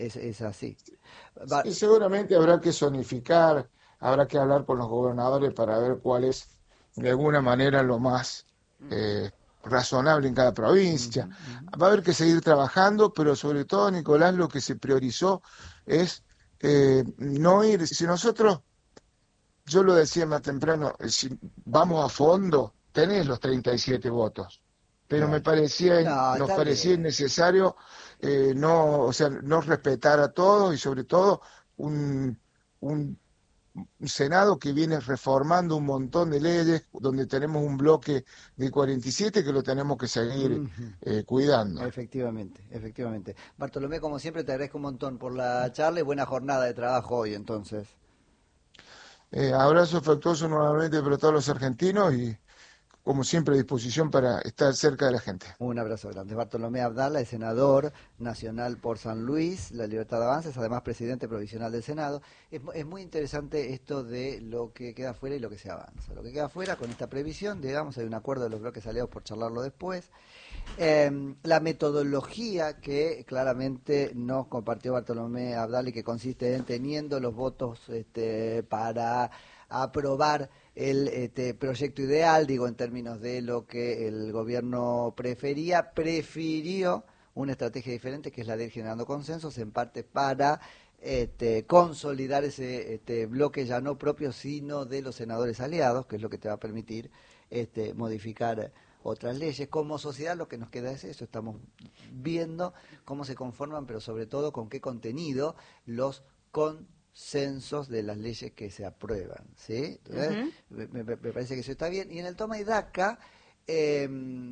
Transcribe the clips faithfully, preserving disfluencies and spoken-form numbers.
es, es así. Va- Sí, seguramente habrá que zonificar, habrá que hablar con los gobernadores para ver cuál es de alguna manera lo más eh, razonable en cada Ujú, provincia. ujú. Va a haber que seguir trabajando, pero sobre todo, Nicolás, lo que se priorizó es eh, no ir, si nosotros, yo lo decía más temprano, eh, si vamos a fondo, tenés los treinta y siete votos, pero me Claro. parecía, No, nos está parecía bien. innecesario eh, no, o sea, no respetar a todos y sobre todo un, un, un Senado que viene reformando un montón de leyes, donde tenemos un bloque de cuarenta y siete que lo tenemos que seguir Ujú. eh, cuidando. Efectivamente, efectivamente. Bartolomé, como siempre, te agradezco un montón por la charla y buena jornada de trabajo hoy, entonces. Eh, abrazo afectuoso nuevamente para todos los argentinos y como siempre a disposición para estar cerca de la gente. Un abrazo grande. Bartolomé Abdala es senador nacional por San Luis, La Libertad de Avanza, es además presidente provisional del Senado. Es, mu- es muy interesante esto de lo que queda fuera y lo que se avanza. Lo que queda fuera con esta previsión, digamos, hay un acuerdo de los bloques aliados por charlarlo después. Eh, la metodología que claramente nos compartió Bartolomé Abdal y que consiste en teniendo los votos este, para aprobar el este, proyecto ideal, digo en términos de lo que el gobierno prefería, prefirió una estrategia diferente que es la de ir generando consensos, en parte para este, consolidar ese este, bloque ya no propio, sino de los senadores aliados, que es lo que te va a permitir este, modificar otras leyes. Como sociedad lo que nos queda es eso, estamos viendo cómo se conforman, pero sobre todo con qué contenido los consensos de las leyes que se aprueban. ¿Sí? Entonces, Ujú. me, me- me parece que eso está bien. Y en el toma y daca, eh,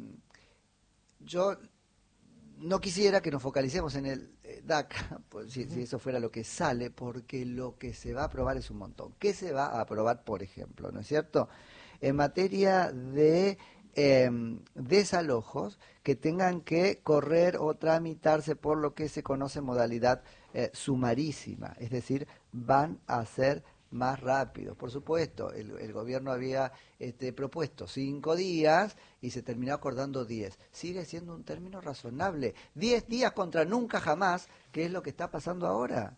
yo no quisiera que nos focalicemos en el eh, DACA, pues, si, si eso fuera lo que sale, porque lo que se va a aprobar es un montón. ¿Qué se va a aprobar, por ejemplo? ¿No es cierto? En materia de eh, desalojos que tengan que correr o tramitarse por lo que se conoce modalidad eh, sumarísima, es decir, van a ser más rápidos. Por supuesto, el, el gobierno había este, propuesto cinco días y se terminó acordando diez. Sigue siendo un término razonable. Diez días contra nunca jamás, que es lo que está pasando ahora.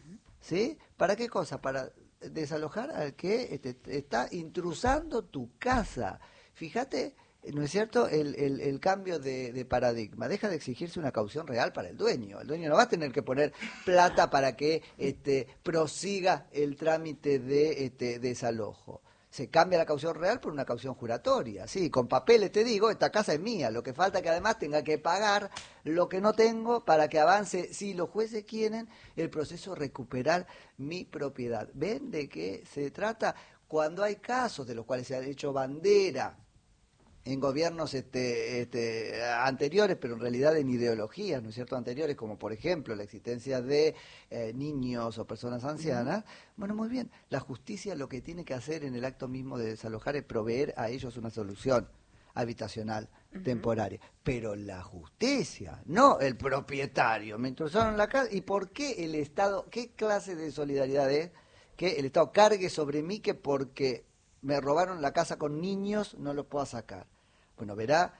¿Sí? ¿Para qué cosa? Para desalojar al que este, está intrusando tu casa. Fíjate, ¿no es cierto? El, el, el cambio de, de paradigma. Deja de exigirse una caución real para el dueño. El dueño no va a tener que poner plata para que este, prosiga el trámite de este, desalojo. Se cambia la caución real por una caución juratoria. Sí, con papeles te digo, esta casa es mía. Lo que falta es que además tenga que pagar lo que no tengo para que avance, si los jueces quieren, el proceso de recuperar mi propiedad. ¿Ven de qué se trata? Cuando hay casos de los cuales se ha hecho bandera en gobiernos este, este, anteriores, pero en realidad en ideologías, ¿no es cierto?, anteriores, como por ejemplo la existencia de eh, niños o personas Ujú. ancianas. Bueno, muy bien, la justicia lo que tiene que hacer en el acto mismo de desalojar es proveer a ellos una solución habitacional Ujú. temporaria, pero la justicia, no el propietario. Me intrusaron la casa, ¿y por qué el Estado, qué clase de solidaridad es que el Estado cargue sobre mí que porque me robaron la casa con niños no lo pueda sacar? Bueno, verá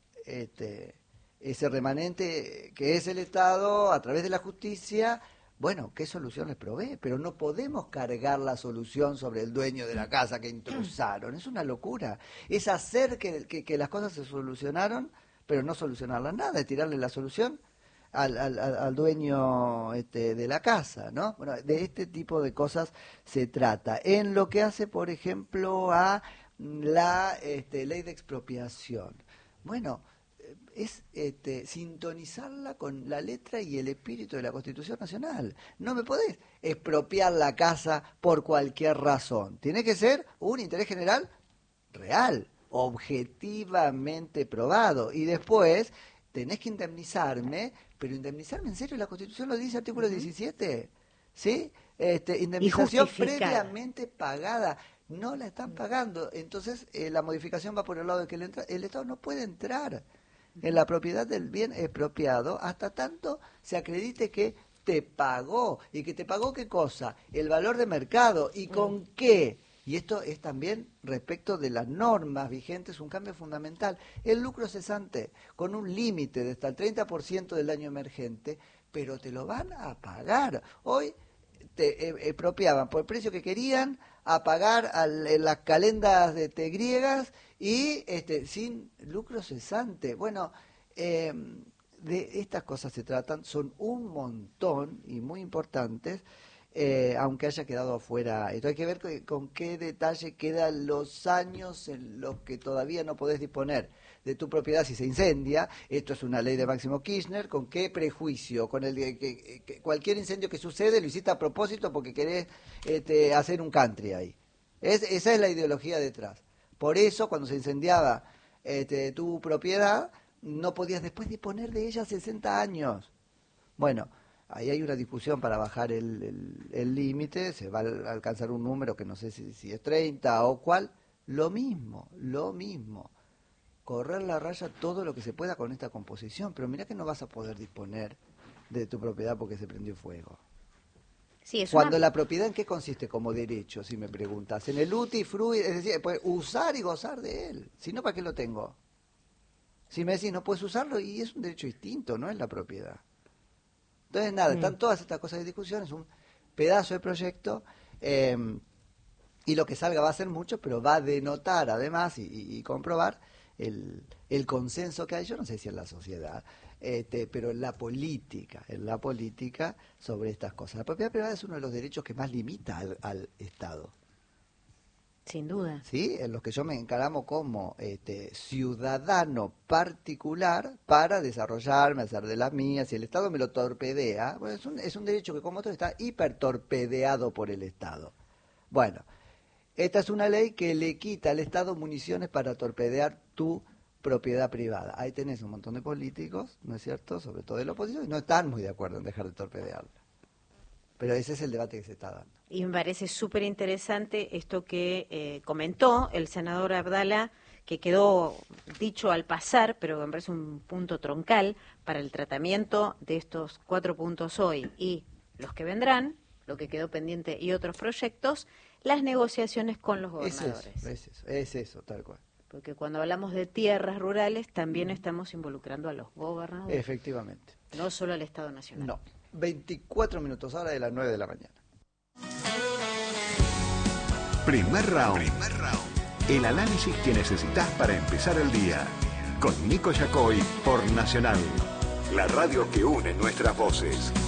este, ese remanente que es el Estado a través de la justicia, bueno, ¿qué solución les provee? Pero no podemos cargar la solución sobre el dueño de la casa que intrusaron. Es una locura. Es hacer que, que, que las cosas se solucionaron, pero no solucionarlas nada, es tirarle la solución al, al, al dueño este, de la casa, ¿no? Bueno, de este tipo de cosas se trata. En lo que hace, por ejemplo, a la este, ley de expropiación. Bueno, eh, es este, sintonizarla con la letra y el espíritu de la Constitución Nacional. No me podés expropiar la casa por cualquier razón. Tiene que ser un interés general real, objetivamente probado. Y después tenés que indemnizarme, pero indemnizarme en serio, la Constitución lo dice, artículo Ujú. diecisiete. ¿Sí? Este, Y indemnización justificada. previamente pagada. No la están pagando. Entonces, eh, la modificación va por el lado de que el, entra- el Estado no puede entrar en la propiedad del bien expropiado hasta tanto se acredite que te pagó. ¿Y que te pagó qué cosa? El valor de mercado. ¿Y Mm. con qué? Y esto es también respecto de las normas vigentes, un cambio fundamental. El lucro cesante, con un límite de hasta el treinta por ciento del daño emergente, pero te lo van a pagar. Hoy te eh, expropiaban por el precio que querían a pagar al, en las calendas de té griegas y este, sin lucro cesante. Bueno, eh, de estas cosas se tratan, son un montón y muy importantes, eh, aunque haya quedado afuera. Esto hay que ver con, con qué detalle quedan los años en los que todavía no podés disponer de tu propiedad si se incendia. Esto es una ley de Máximo Kirchner. ¿Con qué prejuicio? Con el de que, que cualquier incendio que sucede lo hiciste a propósito porque querés este, hacer un country ahí. Es, esa es la ideología detrás. Por eso, cuando se incendiaba este, tu propiedad, no podías después disponer de ella sesenta años. Bueno, ahí hay una discusión para bajar el límite, se va a alcanzar un número que no sé si, si es treinta o cuál. Lo mismo, lo mismo. Correr la raya todo lo que se pueda con esta composición, pero mirá que no vas a poder disponer de tu propiedad porque se prendió fuego. Sí, es Cuando una... la propiedad, ¿en qué consiste como derecho, si me preguntas? En el uti fruit, es decir, pues, usar y gozar de él. Si no, ¿para qué lo tengo? Si me decís, no puedes usarlo, y es un derecho distinto, no es la propiedad. Entonces, nada, mm. están todas estas cosas de discusión, es un pedazo de proyecto, eh, y lo que salga va a ser mucho, pero va a denotar además y, y, y comprobar el, el consenso que hay, yo no sé si en la sociedad, este, pero en la política, en la política sobre estas cosas. La propiedad privada es uno de los derechos que más limita al, al Estado. Sin duda. Sí, en los que yo me encaramo como este, ciudadano particular para desarrollarme, hacer de las mías. Si el Estado me lo torpedea, bueno, es un, es un derecho que como otro está hipertorpedeado por el Estado. Bueno, esta es una ley que le quita al Estado municiones para torpedear tu propiedad privada. Ahí tenés un montón de políticos, ¿no es cierto?, sobre todo de la oposición, y no están muy de acuerdo en dejar de torpedearla. Pero ese es el debate que se está dando. Y me parece súper interesante esto que eh, comentó el senador Abdala, que quedó dicho al pasar, pero me parece un punto troncal para el tratamiento de estos cuatro puntos hoy y los que vendrán, lo que quedó pendiente y otros proyectos, las negociaciones con los gobernadores. Es eso, es eso, es eso, tal cual. Porque cuando hablamos de tierras rurales también estamos involucrando a los gobernadores. Efectivamente. No solo al Estado Nacional. No. veinticuatro minutos ahora de las nueve de la mañana. Primer round. Primer round. El análisis que necesitas para empezar el día. Con Nico Yacoy por Nacional. La radio que une nuestras voces.